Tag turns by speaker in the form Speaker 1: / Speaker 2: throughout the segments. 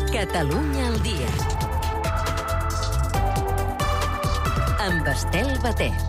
Speaker 1: Catalunya al dia. Amb Estel Batet.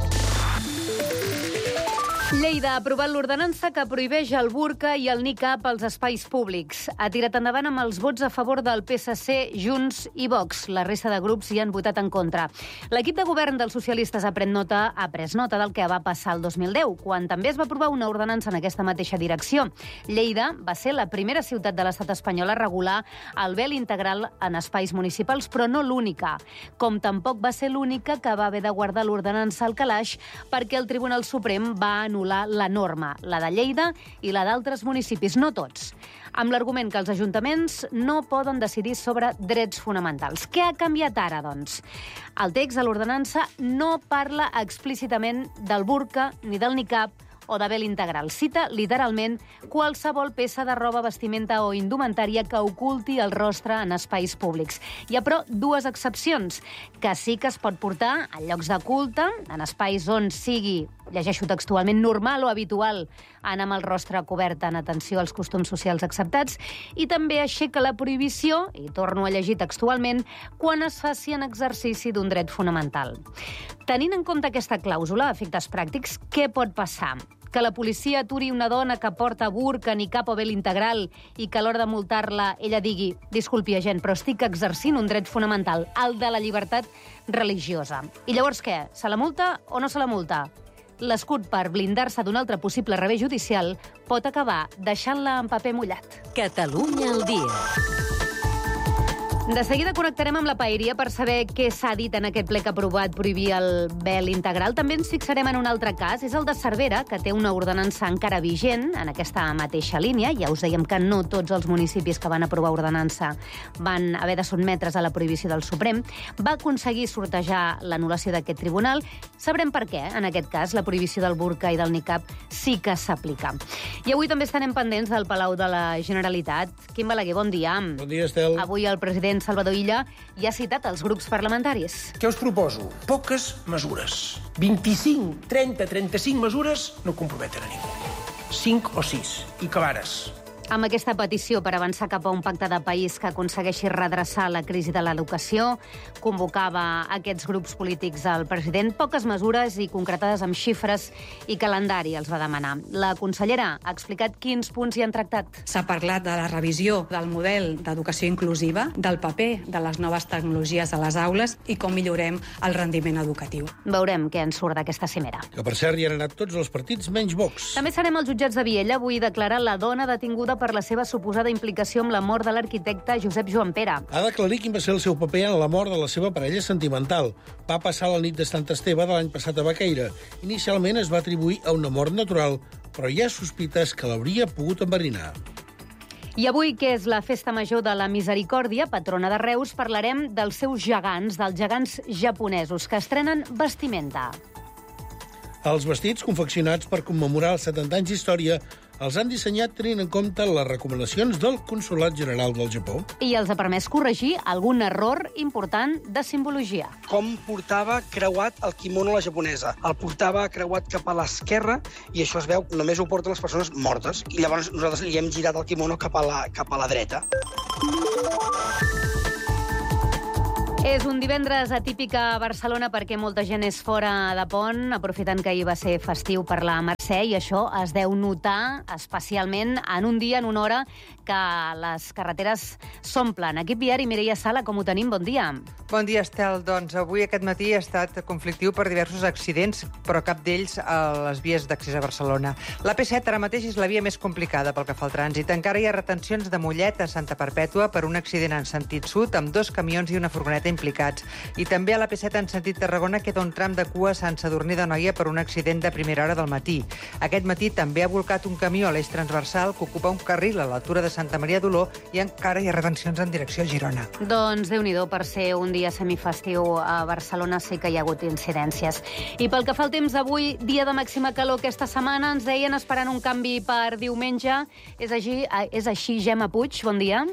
Speaker 2: Lleida ha aprovat l'ordenança que prohibeix el burca i el niqab als espais públics. Ha tirat endavant amb els vots a favor del PSC, Junts i Vox. La resta de grups hi han votat en contra. L'equip de govern dels socialistes ha pres nota del que va passar el 2010, quan també es va aprovar una ordenança en aquesta mateixa direcció. Lleida va ser la primera ciutat de l'estat espanyol a regular el vel integral en espais municipals, però no l'única. Com tampoc va ser l'única que va haver de guardar l'ordenança al calaix perquè el Tribunal Suprem va anul·lar la norma, la de Lleida i la d'altres municipis, no tots, amb l'argument que els ajuntaments no poden decidir sobre drets fonamentals. Què ha canviat ara, doncs? El text de l'ordenança no parla explícitament del burca ni del niqab o de vel integral. Cita literalment qualsevol peça de roba, vestimenta o indumentària que oculti el rostre en espais públics. Hi ha, però, dues excepcions, que sí que es pot portar a llocs de culte, en espais on sigui, llegeixo textualment, normal o habitual anar amb el rostre cobert en atenció als costums socials acceptats, i també aixeca la prohibició, i torno a llegir textualment, quan es faci en exercici d'un dret fonamental. Tenint en compte aquesta clàusula, a efectes pràctics, què pot passar? Que la policia aturi una dona que porta burca, niqab o vel integral i que a l'hora de multar-la ella digui: disculpi, agent, però estic exercint un dret fonamental, el de la llibertat religiosa. I llavors què? Se la multa o no se la multa? L'escut, per blindar-se d'un altre possible revés judicial, pot acabar deixant-la en paper mullat.
Speaker 1: Catalunya al dia.
Speaker 2: De seguida connectarem amb la paeria per saber què s'ha dit en aquest ple que ha aprovat prohibir el vel integral. També ens fixarem en un altre cas, és el de Cervera, que té una ordenança encara vigent en aquesta mateixa línia. Ja us dèiem que no tots els municipis que van aprovar ordenança van haver de sotmetre's a la prohibició del Suprem. Va aconseguir sortejar l'anul·lació d'aquest tribunal. Sabrem per què, en aquest cas, la prohibició del burca i del niqab sí que s'aplica. I avui també estarem pendents del Palau de la Generalitat. Quim Balaguer, bon dia.
Speaker 3: Bon dia, Estel.
Speaker 2: Avui el president Salvador Illa ja ha citat els grups parlamentaris.
Speaker 3: Què us proposo? Poques mesures. 25, 30, 35 mesures no comprometen a ningú. 5 o 6. I clares.
Speaker 2: Amb aquesta petició per avançar cap a un pacte de país que aconsegueixi redreçar la crisi de l'educació, convocava aquests grups polítics al president. Poques mesures i concretades amb xifres i calendari els va demanar. La consellera ha explicat quins punts hi han tractat.
Speaker 4: S'ha parlat de la revisió del model d'educació inclusiva, del paper de les noves tecnologies a les aules i com millorem el rendiment educatiu.
Speaker 2: Veurem què en surt d'aquesta cimera.
Speaker 3: Que, per cert, hi han anat tots els partits menys Vox.
Speaker 2: També serem als jutjats de Viella. Avui declarar la dona detinguda per la seva suposada implicació amb la mort de l'arquitecte Josep Joan Pere.
Speaker 3: Ha d'aclarir quin va ser el seu paper en la mort de la seva parella sentimental. Va passar la nit de Sant Esteve de l'any passat a Baqueira. Inicialment es va atribuir a una mort natural, però hi ha sospites que l'hauria pogut enverinar.
Speaker 2: I avui, que és la festa major de la Misericòrdia, patrona de Reus, parlarem dels seus gegants, dels gegants japonesos, que estrenen vestimenta.
Speaker 3: Els vestits, confeccionats per commemorar els 70 anys d'història, els han dissenyat tenint en compte les recomanacions del Consolat General del Japó.
Speaker 2: I els ha permès corregir algun error important de simbologia.
Speaker 5: Com portava creuat el quimono a la japonesa. El portava creuat cap a l'esquerra i això es veu, només ho porten les persones mortes. I llavors nosaltres li hem girat el quimono cap a la dreta.
Speaker 2: És un divendres atípic a Barcelona perquè molta gent és fora de pont, aprofitant que ahir va ser festiu per la Mercè, i això es deu notar especialment en un dia, en una hora, que les carreteres s'omplen. Equip viari, Mireia Sala, com ho tenim? Bon dia.
Speaker 6: Bon dia, Estel. Doncs avui aquest matí ha estat conflictiu per diversos accidents, però cap d'ells a les vies d'accés a Barcelona. La P7 ara mateix és la via més complicada pel que fa al trànsit. Encara hi ha retencions de Mollet a Santa Perpètua per un accident en sentit sud amb 2 camions i una furgoneta implicats. I també a la P7 en sentit Tarragona queda un tram de cua a Sant Sadurní d'Anoia per un accident de primera hora del matí. Aquest matí també ha volcat un camió a l'eix transversal que ocupa un carril a l'altura de Santa Maria d'Oló i encara hi ha retencions en direcció a Girona.
Speaker 2: Doncs Déu-n'hi-do, per ser un dia semifestiu a Barcelona sí que hi ha hagut incidències. I pel que fa al temps d'avui, dia de màxima calor aquesta setmana, ens deien esperant un canvi per diumenge. És així, Gemma Puig, bon dia.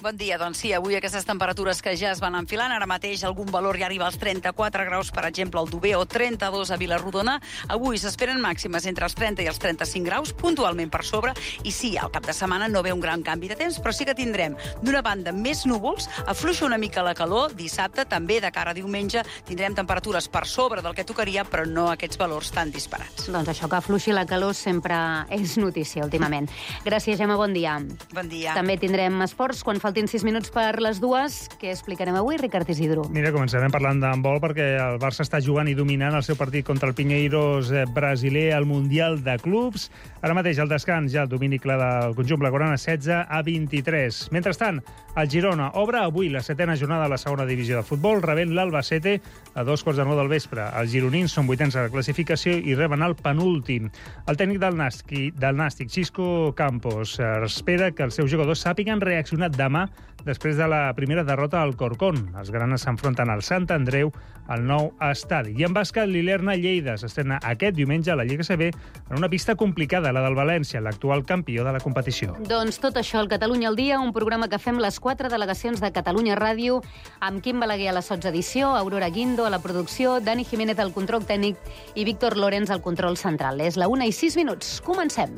Speaker 7: Bon dia. Doncs sí, avui aquestes temperatures que ja es van enfilant, ara mateix algun valor ja arriba als 34 graus, per exemple, al Dober, o 32 a Vilarrodona. Avui s'esperen màximes entre els 30 i els 35 graus, puntualment per sobre, i sí, al cap de setmana no ve un gran canvi de temps, però sí que tindrem, d'una banda, més núvols, afluixa una mica la calor, dissabte, també de cara a diumenge, tindrem temperatures per sobre del que tocaria, però no aquests valors tan disparats.
Speaker 2: Doncs això, que afluixi la calor sempre és notícia últimament. Gràcies, Gemma, bon dia.
Speaker 7: Bon dia.
Speaker 2: També tindrem esports quan faltin 6 minuts per les 2. Què explicarem avui, Ricard Isidro?
Speaker 8: Mira, començarem parlant d'handbol perquè el Barça està jugant i dominant el seu partit contra el Pinheiros brasiler al Mundial de Clubs. Ara mateix, al descans, ja el domini clar del conjunt blaugrana, 16-23. Mentrestant, el Girona obre avui la 7a jornada de la segona divisió de futbol, rebent l'Albacete a 2:15 del vespre. Els gironins són 8ens a la classificació i reben el penúltim. El tècnic del Nàstic, Xisco Campos, espera que els seus jugadors sàpiguen reaccionar demà després de la primera derrota al Corcón. Els granes s'enfronten al Sant Andreu al nou estadi. I en bàsquet, l'Ilerna-Lleida s'estrena aquest diumenge a la Lliga CB en una pista complicada, la del València, l'actual campió de la competició.
Speaker 2: Doncs tot això, el Catalunya al dia, un programa que fem les 4 delegacions de Catalunya Ràdio, amb Quim Balaguer a la sotsedició, Aurora Guindo a la producció, Dani Jiménez al control tècnic i Víctor Lorenz al control central. És la 1:06. Comencem.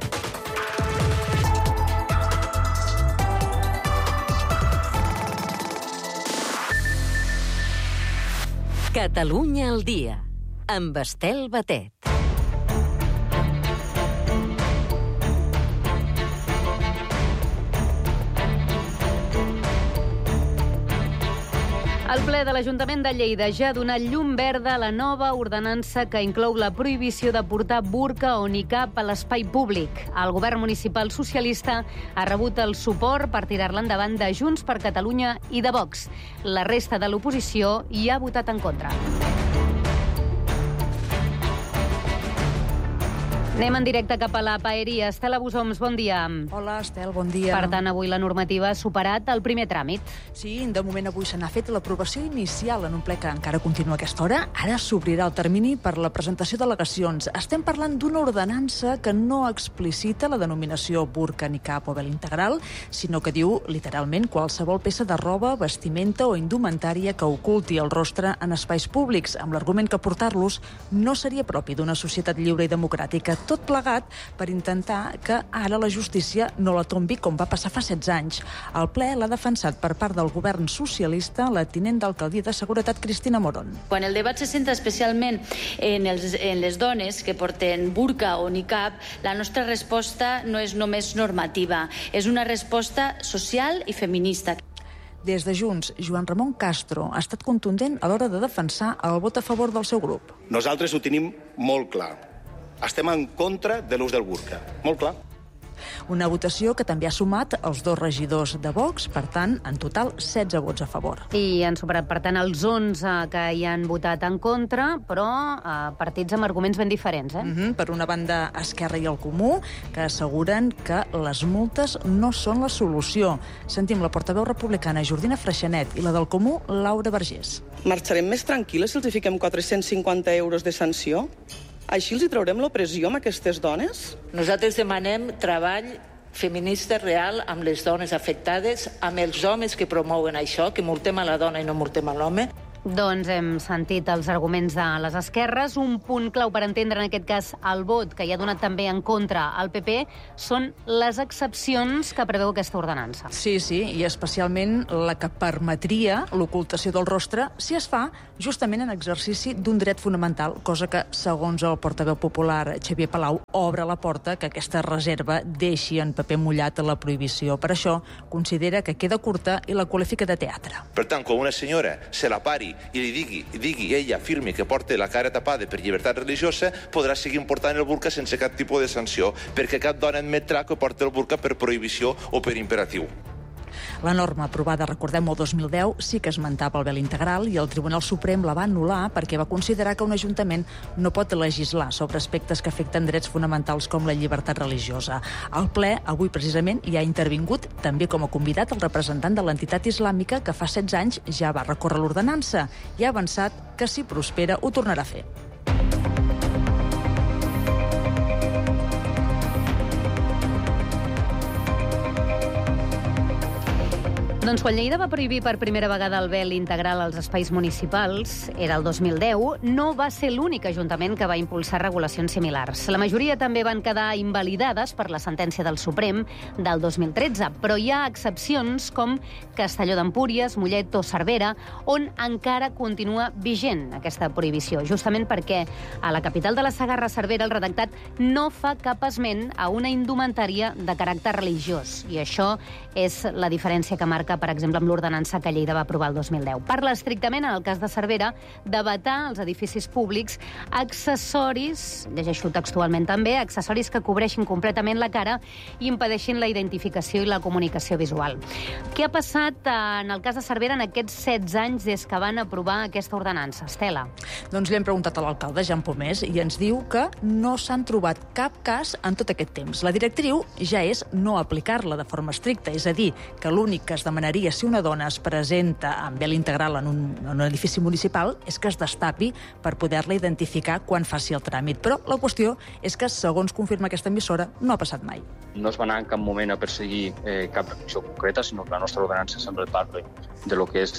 Speaker 1: Catalunya al dia, amb Estel Batet.
Speaker 2: El ple de l'Ajuntament de Lleida ja ha donat llum verda a la nova ordenança que inclou la prohibició de portar burca o nicab a l'espai públic. El govern municipal socialista ha rebut el suport per tirar-la endavant de Junts per Catalunya i de Vox. La resta de l'oposició hi ha votat en contra. Anem en directe cap a la paeria. Estela Busoms, bon dia.
Speaker 9: Hola, Estel, bon dia.
Speaker 2: Per tant, avui la normativa ha superat el primer tràmit.
Speaker 9: Sí, de moment avui se n'ha fet l'aprovació inicial en un ple que encara continua a aquesta hora. Ara s'obrirà el termini per la presentació d'al·legacions. Estem parlant d'una ordenança que no explicita la denominació burca, nicab o vel integral, sinó que diu, literalment, qualsevol peça de roba, vestimenta o indumentària que oculti el rostre en espais públics, amb l'argument que portar-los no seria propi d'una societat lliure i democràtica. Tot plegat per intentar que ara la justícia no la tombi com va passar fa 16 anys. El ple l'ha defensat per part del govern socialista la tinent d'alcaldia de Seguretat, Cristina Morón.
Speaker 10: Quan el debat se centra especialment en les dones que porten burca o nicab, la nostra resposta no és només normativa, és una resposta social i feminista.
Speaker 9: Des de Junts, Joan Ramon Castro ha estat contundent a l'hora de defensar el vot a favor del seu grup.
Speaker 11: Nosaltres ho tenim molt clar. Estem en contra de l'ús del burca. Molt clar.
Speaker 9: Una votació que també ha sumat els 2 regidors de Vox, per tant, en total 16 vots a favor.
Speaker 2: I han superat, per tant, els 11 que hi han votat en contra, però partits amb arguments ben diferents.
Speaker 9: Per una banda, Esquerra i el Comú, que asseguren que les multes no són la solució. Sentim la portaveu republicana Jordina Freixanet i la del Comú, Laura Vergés.
Speaker 12: Marxarem més tranquil·les si els fiquem 450 euros de sanció? Així els hi traurem l'opressió amb aquestes dones?
Speaker 13: Nosaltres demanem treball feminista real amb les dones afectades, amb els homes que promouen això, que multem a la dona i no multem a l'home.
Speaker 2: Doncs hem sentit els arguments de les esquerres. Un punt clau per entendre en aquest cas el vot que hi ha donat també en contra al PP són les excepcions que preveu aquesta ordenança.
Speaker 9: Sí, i especialment la que permetria l'ocultació del rostre si es fa justament en exercici d'un dret fonamental, cosa que, segons el portaveu popular Xavier Palau, obre la porta que aquesta reserva deixi en paper mullat la prohibició. Per això considera que queda curta i la qualifica de teatre.
Speaker 14: Per tant, quan una senyora se la pari i li digui ella firmi que porta la cara tapada per llibertat religiosa, podrà seguir portant el burca sense cap tipus de sanció, perquè cap dona admetrà que porta el burca per prohibició o per imperatiu.
Speaker 9: La norma aprovada, recordem, el 2010 sí que esmentava el vel integral i el Tribunal Suprem la va anul·lar perquè va considerar que un ajuntament no pot legislar sobre aspectes que afecten drets fonamentals com la llibertat religiosa. Al ple, avui precisament, hi ha intervingut també com a convidat el representant de l'entitat islàmica que fa 16 anys ja va recórrer l'ordenança i ha avançat que si prospera ho tornarà a fer.
Speaker 2: Doncs quan Lleida va prohibir per primera vegada el vel integral als espais municipals, era el 2010, no va ser l'únic ajuntament que va impulsar regulacions similars. La majoria també van quedar invalidades per la sentència del Suprem del 2013, però hi ha excepcions com Castelló d'Empúries, Mollet o Cervera, on encara continua vigent aquesta prohibició, justament perquè a la capital de la Segarra, Cervera, el redactat no fa cap esment a una indumentària de caràcter religiós, i això és la diferència que marca, per exemple, amb l'ordenança que Lleida va aprovar el 2010. Parla estrictament, en el cas de Cervera, de vetar als edificis públics accessoris, llegeixo textualment també, accessoris que cobreixin completament la cara i impedeixin la identificació i la comunicació visual. Què ha passat en el cas de Cervera en aquests 16 anys des que van aprovar aquesta ordenança? Estela.
Speaker 9: Doncs li hem preguntat a l'alcalde, Jan Pomés, i ens diu que no s'han trobat cap cas en tot aquest temps. La directriu ja és no aplicar-la de forma estricta, és a dir, que l'únic que es demanaria si una dona es presenta amb vel integral en un edifici municipal és que es destapi per poder-la identificar quan faci el tràmit. Però la qüestió és que, segons confirma aquesta emissora, no ha passat mai.
Speaker 15: No es va anar en cap moment a perseguir cap reacció concreta, sinó que la nostra ordenança sempre parla de lo que és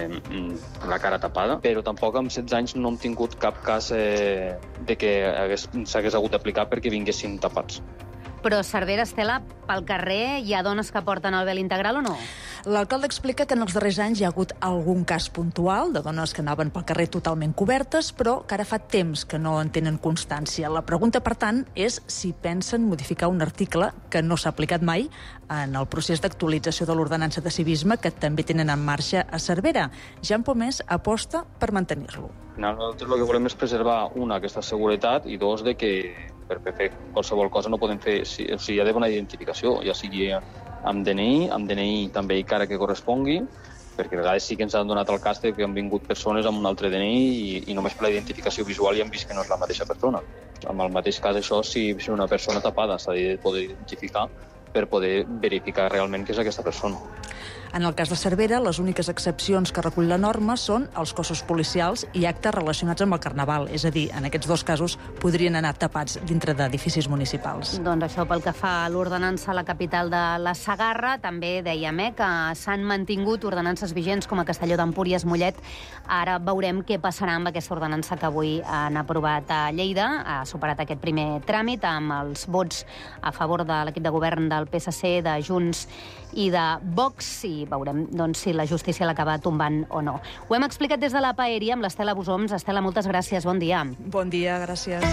Speaker 15: la cara tapada, però tampoc en 16 anys no hem tingut cap cas de que s'hagués hagut d'aplicar perquè vinguessin tapats.
Speaker 2: Però Cervera, Estela, pel carrer hi ha dones que porten el vel integral o no?
Speaker 9: L'alcalde explica que en els darrers anys hi ha hagut algun cas puntual de dones que anaven pel carrer totalment cobertes, però que ara fa temps que no en tenen constància. La pregunta, per tant, és si pensen modificar un article que no s'ha aplicat mai en el procés d'actualització de l'ordenança de civisme que també tenen en marxa a Cervera. Jan Pomés aposta per mantenir-lo.
Speaker 15: Nosaltres el que volem és preservar, una, aquesta seguretat, i dos, de que per fer qualsevol cosa no podem fer... O sigui, hi ha d'haver una identificació, ja sigui amb DNI també i cara que correspongui, perquè a vegades sí que ens han donat el cas que han vingut persones amb un altre DNI i només per la identificació visual ja hem vist que no és la mateixa persona. En el mateix cas, això, si una persona tapada s'ha de poder identificar per poder verificar realment que és aquesta persona.
Speaker 9: En el cas de Cervera, les úniques excepcions que recull la norma són els cossos policials i actes relacionats amb el Carnaval. És a dir, en aquests dos casos podrien anar tapats dintre d'edificis municipals.
Speaker 2: Doncs això pel que fa a l'ordenança a la capital de la Segarra, també dèiem que s'han mantingut ordenances vigents com a Castelló d'Empúries, Mollet. Ara veurem què passarà amb aquesta ordenança que avui han aprovat a Lleida. Ha superat aquest primer tràmit amb els vots a favor de l'equip de govern del PSC, de Junts i de Vox, i veurem doncs, si la justícia l'acaba tombant o no. Ho hem explicat des de la Paeria amb l'Estela Busoms. Estela, moltes gràcies. Bon dia.
Speaker 9: Bon dia, gràcies.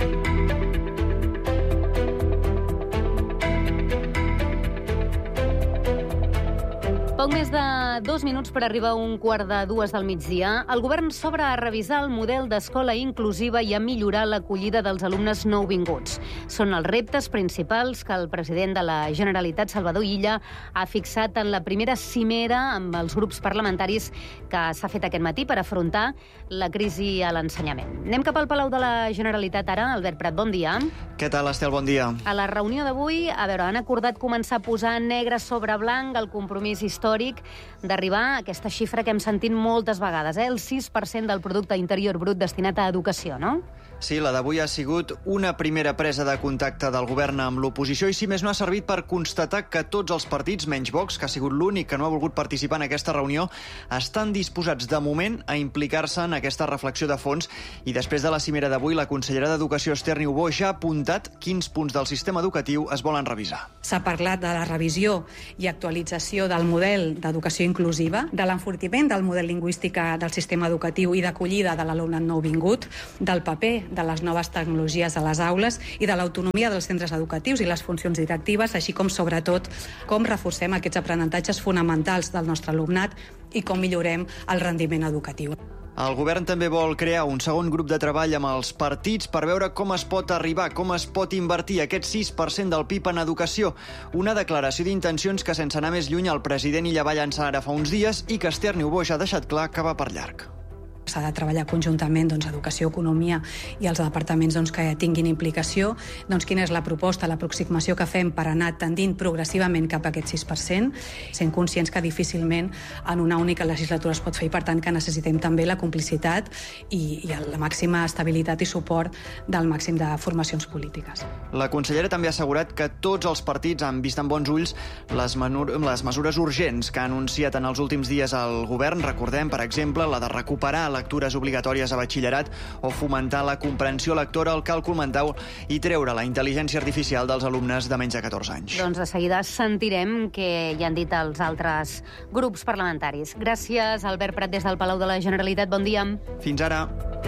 Speaker 2: Poc més de 2 minuts per arribar a 1:45 del migdia. El govern s'obre a revisar el model d'escola inclusiva i a millorar l'acollida dels alumnes nouvinguts. Són els reptes principals que el president de la Generalitat, Salvador Illa, ha fixat en la primera cimera amb els grups parlamentaris que s'ha fet aquest matí per afrontar la crisi a l'ensenyament. Anem cap al Palau de la Generalitat ara. Albert Prat, bon dia.
Speaker 16: Què tal, Estel? Bon dia.
Speaker 2: A la reunió d'avui, han acordat començar a posar negre sobre blanc el compromís històric d'arribar a aquesta xifra que hem sentit moltes vegades, el 6% del producte interior brut destinat a educació, no?
Speaker 16: Sí, la d'avui ha sigut una primera presa de contacte del govern amb l'oposició i, si més no, ha servit per constatar que tots els partits, menys Vox, que ha sigut l'únic que no ha volgut participar en aquesta reunió, estan disposats, de moment, a implicar-se en aquesta reflexió de fons. I després de la cimera d'avui, la consellera d'Educació, Esther Niubó, ja ha apuntat quins punts del sistema educatiu es volen revisar.
Speaker 4: S'ha parlat de la revisió i actualització del model d'educació inclusiva, de l'enfortiment del model lingüístic del sistema educatiu i d'acollida de l'alumnat nouvingut, del paper de les noves tecnologies a les aules i de l'autonomia dels centres educatius i les funcions directives, així com, sobretot, com reforcem aquests aprenentatges fonamentals del nostre alumnat i com millorem el rendiment educatiu.
Speaker 16: El govern també vol crear un segon grup de treball amb els partits per veure com es pot arribar, com es pot invertir aquest 6% del PIB en educació. Una declaració d'intencions que, sense anar més lluny, el president Illa va llançar ara fa uns dies i que Esther Niubó ja ha deixat clar que va per llarg.
Speaker 4: s'ha de treballar conjuntament Educació, Economia i els departaments que tinguin implicació, quina és la proposta, l'aproximació que fem per anar tendint progressivament cap a aquest 6%, sent conscients que difícilment en una única legislatura es pot fer i per tant que necessitem també la complicitat i la màxima estabilitat i suport del màxim de formacions polítiques.
Speaker 16: La consellera també ha assegurat que tots els partits han vist amb bons ulls les mesures urgents que ha anunciat en els últims dies el govern. Recordem, per exemple, la de recuperar lectures obligatòries a batxillerat o fomentar la comprensió lectora, el càlcul mental i treure la intel·ligència artificial dels alumnes de menys de 14 anys.
Speaker 2: Doncs de seguida sentirem què hi han dit els altres grups parlamentaris. Gràcies, Albert Prat, des del Palau de la Generalitat. Bon dia.
Speaker 16: Fins ara.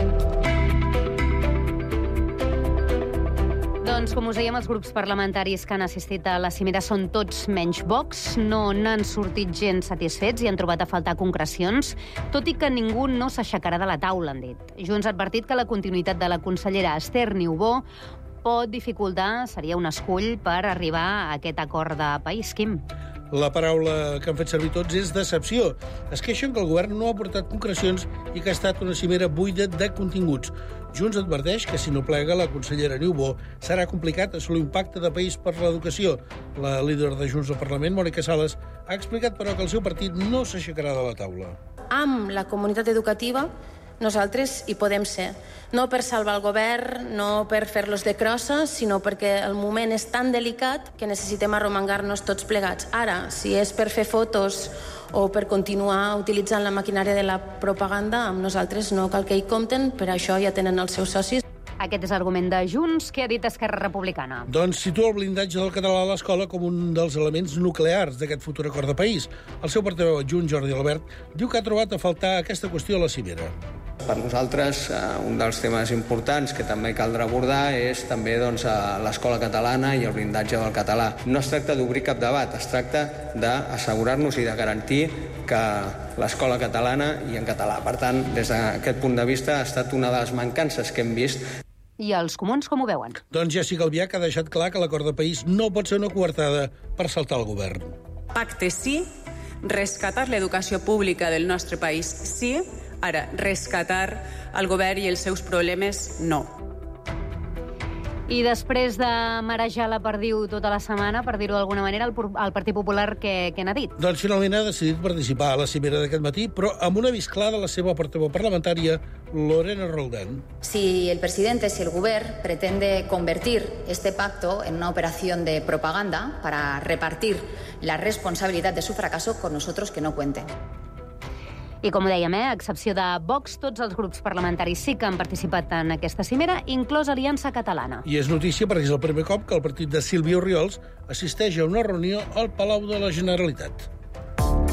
Speaker 2: Doncs, com us dèiem, els grups parlamentaris que han assistit a la cimera són tots menys Vox. No n'han sortit gens satisfets i han trobat a faltar concrecions, tot i que ningú no s'aixecarà de la taula, han dit. Junts ha advertit que la continuïtat de la consellera Esther Niubó pot dificultar, seria un escull per arribar a aquest acord de país. Quim?
Speaker 3: La paraula que han fet servir tots és decepció. Es queixen que el govern no ha aportat concrecions i que ha estat una cimera buida de continguts. Junts adverteix que si no plega la consellera Niubó serà complicat assolir un pacte de país per l'educació. La líder de Junts al Parlament, Mònica Sales, ha explicat, però, que el seu partit no s'aixecarà de la taula.
Speaker 17: Amb la comunitat educativa nosaltres hi podem ser. No per salvar el govern, no per fer-los de crossa, sinó perquè el moment és tan delicat que necessitem arromangar-nos tots plegats. Ara, si és per fer fotos o per continuar utilitzant la maquinària de la propaganda, amb nosaltres no cal que hi compten, per això ja tenen els seus socis.
Speaker 2: Aquest és l'argument de Junts. Què ha dit Esquerra Republicana?
Speaker 3: Doncs situa el blindatge del català a l'escola com un dels elements nuclears d'aquest futur acord de país. El seu portaveu adjunt, Jordi Albert, diu que ha trobat a faltar aquesta qüestió a la cimera.
Speaker 18: Per nosaltres, un dels temes importants que també caldrà abordar és també l'escola catalana i el blindatge del català. No es tracta d'obrir cap debat, es tracta d'assegurar-nos i de garantir que l'escola catalana i en català. Per tant, des d'aquest punt de vista, ha estat una de les mancances que hem vist.
Speaker 2: I els comuns com ho veuen?
Speaker 3: Doncs Jessica Albiach ha deixat clar que l'acord de país no pot ser una coartada per saltar el govern.
Speaker 19: Pacte sí, rescatar l'educació pública del nostre país sí, ara, rescatar el govern i els seus problemes, no.
Speaker 2: I després de marejar la perdiu tota la setmana, per dir-ho d'alguna manera, el Partit Popular què n'ha dit?
Speaker 3: Doncs finalment ha decidit participar a la cimera d'aquest matí, però amb un avís clar de la seva portaveu parlamentària, Lorena Roldán.
Speaker 20: Si el presidente, si el govern pretende convertir este pacto en una operación de propaganda para repartir la responsabilidad de su fracaso, con nosotros que no cuente.
Speaker 2: I com ho dèiem, a excepció de Vox, tots els grups parlamentaris sí que han participat en aquesta cimera, inclòs Aliança Catalana.
Speaker 3: I és notícia perquè és el primer cop que el partit de Sílvia Orriols assisteix a una reunió al Palau de la Generalitat.